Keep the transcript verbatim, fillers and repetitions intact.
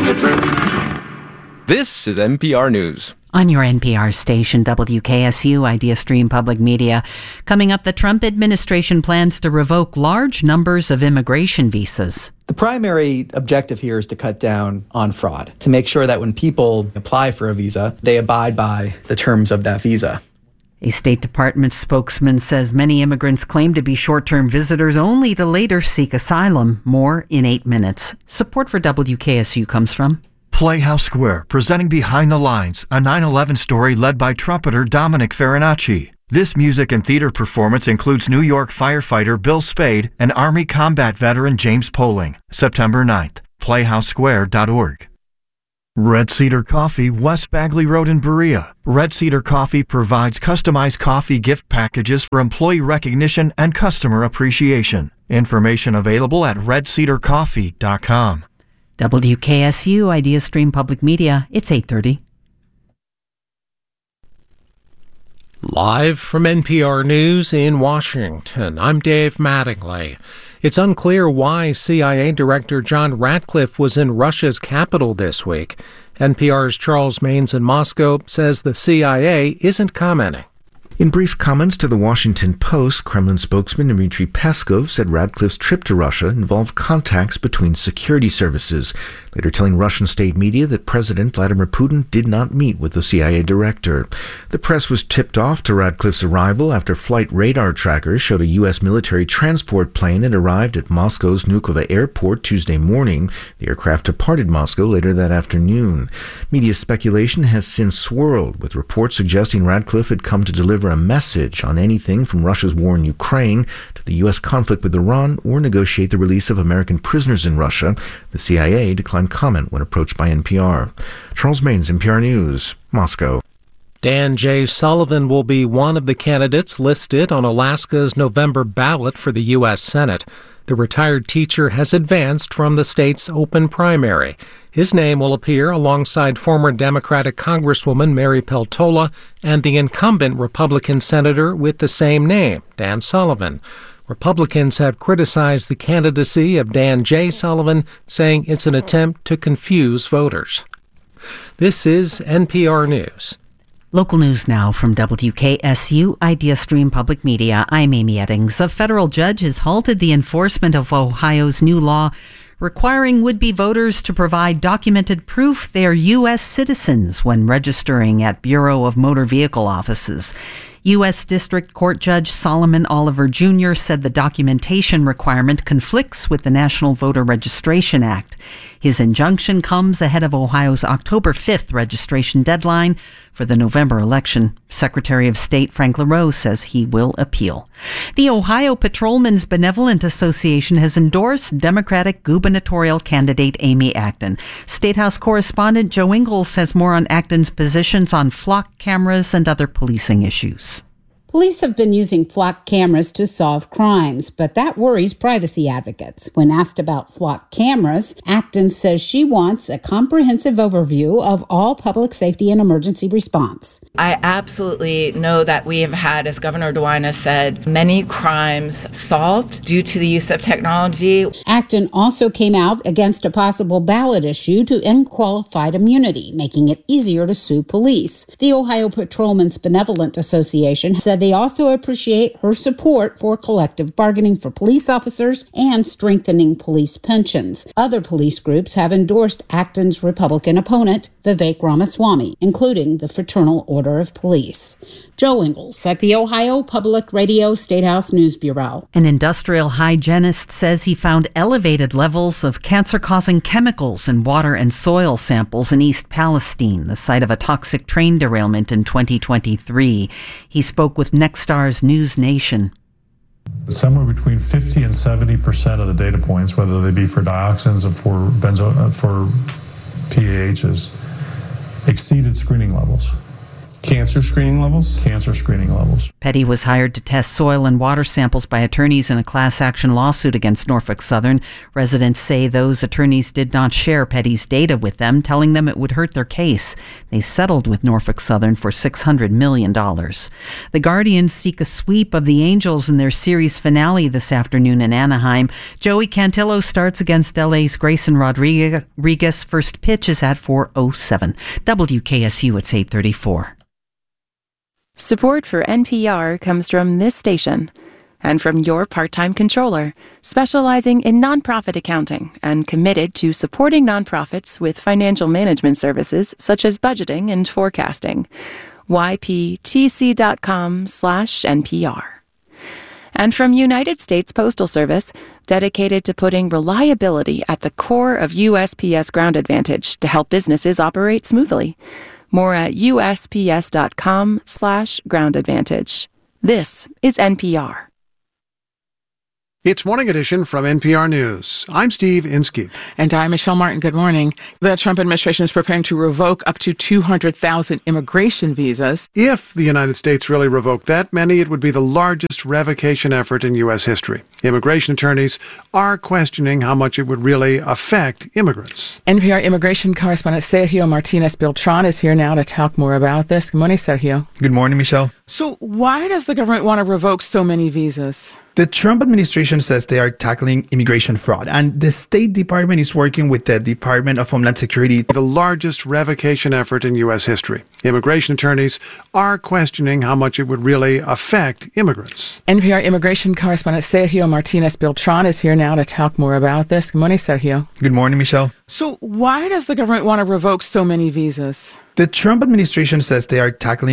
This is N P R News. On your N P R station, W K S U, IdeaStream Public Media. Coming up, the Trump administration plans to revoke large numbers of immigration visas. The primary objective here is to cut down on fraud, to make sure that when people apply for a visa, they abide by the terms of that visa. A State Department spokesman says many immigrants claim to be short-term visitors only to later seek asylum. More in eight minutes. Support for W K S U comes from Playhouse Square, presenting Behind the Lines, a nine eleven story led by trumpeter Dominic Farinacci. This music and theater performance includes New York firefighter Bill Spade and Army combat veteran James Poling. September ninth, playhouse square dot org. Red Cedar Coffee, West Bagley Road in Berea. Red Cedar Coffee provides customized coffee gift packages for employee recognition and customer appreciation. Information available at red cedar coffee dot com. W K S U, IdeaStream Public Media. It's eight thirty. Live from N P R News in Washington, I'm Dave Mattingly. It's unclear why C I A Director John Ratcliffe was in Russia's capital this week. N P R's Charles Maynes in Moscow says the C I A isn't commenting. In brief comments to the Washington Post, Kremlin spokesman Dmitry Peskov said Ratcliffe's trip to Russia involved contacts between security services, later telling Russian state media that President Vladimir Putin did not meet with the C I A director. The press was tipped off to Ratcliffe's arrival after flight radar trackers showed a U S military transport plane that arrived at Moscow's Vnukovo airport Tuesday morning. The aircraft departed Moscow later that afternoon. Media speculation has since swirled, with reports suggesting Ratcliffe had come to deliver a message on anything from Russia's war in Ukraine to the U S conflict with Iran or negotiate the release of American prisoners in Russia. The C I A declined comment when approached by N P R. Charles Maynes, N P R News, Moscow. Dan J. Sullivan will be one of the candidates listed on Alaska's November ballot for the U S Senate. The retired teacher has advanced from the state's open primary. His name will appear alongside former Democratic Congresswoman Mary Peltola and the incumbent Republican senator with the same name, Dan Sullivan. Republicans have criticized the candidacy of Dan J. Sullivan, saying it's an attempt to confuse voters. This is N P R News. Local news now from W K S U, IdeaStream Public Media. I'm Amy Eddings. A federal judge has halted the enforcement of Ohio's new law requiring would-be voters to provide documented proof they are U S citizens when registering at Bureau of Motor Vehicle offices. U S District Court Judge Solomon Oliver Junior said the documentation requirement conflicts with the National Voter Registration Act. His injunction comes ahead of Ohio's October fifth registration deadline for the November election. Secretary of State Frank LaRose says he will appeal. The Ohio Patrolmen's Benevolent Association has endorsed Democratic gubernatorial candidate Amy Acton. State House correspondent Joe Ingles has more on Acton's positions on flock cameras and other policing issues. Police have been using flock cameras to solve crimes, but that worries privacy advocates. When asked about flock cameras, Acton says she wants a comprehensive overview of all public safety and emergency response. I absolutely know that we have had, as Governor DeWine has said, many crimes solved due to the use of technology. Acton also came out against a possible ballot issue to end qualified immunity, making it easier to sue police. The Ohio Patrolmen's Benevolent Association said they also appreciate her support for collective bargaining for police officers and strengthening police pensions. Other police groups have endorsed Acton's Republican opponent, Vivek Ramaswamy, including the Fraternal Order of Police. Joe Ingles at the Ohio Public Radio Statehouse News Bureau. An industrial hygienist says he found elevated levels of cancer-causing chemicals in water and soil samples in East Palestine, the site of a toxic train derailment in twenty twenty-three. He spoke with Nexstar's News Nation. Somewhere between fifty and seventy percent of the data points, whether they be for dioxins or for benzo, uh, for P A Hs, exceeded screening levels. Cancer screening levels? Cancer screening levels. Petty was hired to test soil and water samples by attorneys in a class action lawsuit against Norfolk Southern. Residents say those attorneys did not share Petty's data with them, telling them it would hurt their case. They settled with Norfolk Southern for six hundred million dollars. The Guardians seek a sweep of the Angels in their series finale this afternoon in Anaheim. Joey Cantillo starts against L A's Grayson Rodriguez. First pitch is at four oh seven. W K S U, it's eight thirty-four. Support for N P R comes from this station and from your part-time controller, specializing in nonprofit accounting and committed to supporting nonprofits with financial management services such as budgeting and forecasting. Y P T C dot com slash N P R. And from United States Postal Service, dedicated to putting reliability at the core of U S P S Ground Advantage to help businesses operate smoothly. More at U S P S dot com slash ground advantage. This is N P R. It's Morning Edition from N P R News. I'm Steve Inskeep. And I'm Michelle Martin. Good morning. The Trump administration is preparing to revoke up to two hundred thousand immigration visas. If the United States really revoked that many, it would be the largest revocation effort in U S history. Immigration attorneys are questioning how much it would really affect immigrants. N P R immigration correspondent Sergio Martinez Beltran is here now to talk more about this. Good morning, Sergio. Good morning, Michelle. So why does the government want to revoke so many visas? The Trump administration says they are tackling immigration fraud, and the State Department is working with the Department of Homeland Security. The largest revocation effort in U S history. Immigration attorneys are questioning how much it would really affect immigrants. N P R immigration correspondent Sergio Martinez Beltran is here now to talk more about this. Good morning, Sergio. Good morning, Michelle. So why does the government want to revoke so many visas? The Trump administration says they are tackling